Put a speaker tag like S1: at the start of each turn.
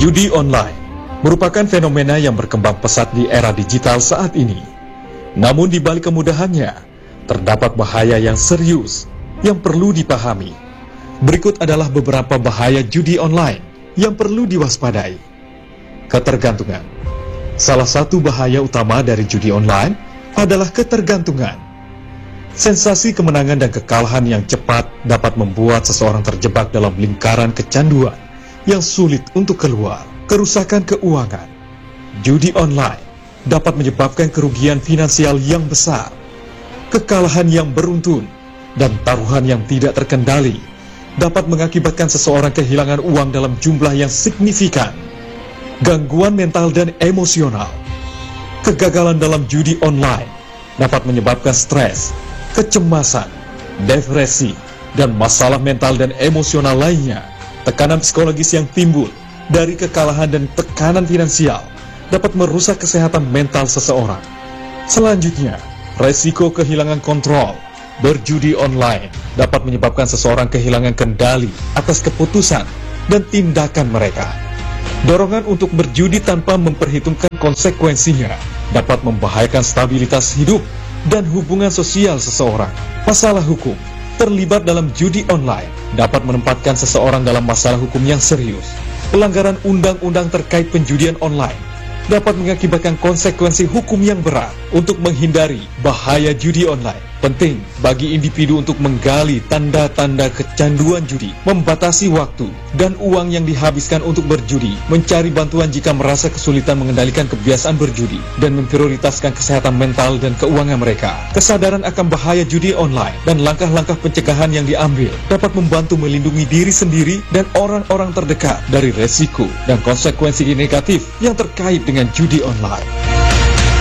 S1: Judi online merupakan fenomena yang berkembang pesat di era digital saat ini. Namun di balik kemudahannya, terdapat bahaya yang serius yang perlu dipahami. Berikut adalah beberapa bahaya judi online yang perlu diwaspadai. Ketergantungan. Salah satu bahaya utama dari judi online adalah ketergantungan. Sensasi kemenangan dan kekalahan yang cepat dapat membuat seseorang terjebak dalam lingkaran kecanduan yang sulit untuk keluar. Kerusakan keuangan. Judi online dapat menyebabkan kerugian finansial yang besar, kekalahan yang beruntun, dan taruhan yang tidak terkendali dapat mengakibatkan seseorang kehilangan uang dalam jumlah yang signifikan. Gangguan mental dan emosional. Kegagalan dalam judi online dapat menyebabkan stres, kecemasan, depresi, dan masalah mental dan emosional lainnya. Tekanan psikologis yang timbul dari kekalahan dan tekanan finansial dapat merusak kesehatan mental seseorang. Selanjutnya, resiko kehilangan kontrol. Berjudi online dapat menyebabkan seseorang kehilangan kendali atas keputusan dan tindakan mereka. Dorongan untuk berjudi tanpa memperhitungkan konsekuensinya dapat membahayakan stabilitas hidup dan hubungan sosial seseorang. Masalah hukum. Terlibat dalam judi online dapat menempatkan seseorang dalam masalah hukum yang serius. Pelanggaran undang-undang terkait penjudian online dapat mengakibatkan konsekuensi hukum yang berat. Untuk menghindari bahaya judi online, penting bagi individu untuk menggali tanda-tanda kecanduan judi, membatasi waktu dan uang yang dihabiskan untuk berjudi, mencari bantuan jika merasa kesulitan mengendalikan kebiasaan berjudi, dan memprioritaskan kesehatan mental dan keuangan mereka. Kesadaran akan bahaya judi online dan langkah-langkah pencegahan yang diambil dapat membantu melindungi diri sendiri dan orang-orang terdekat dari resiko dan konsekuensi negatif yang terkait dengan judi online.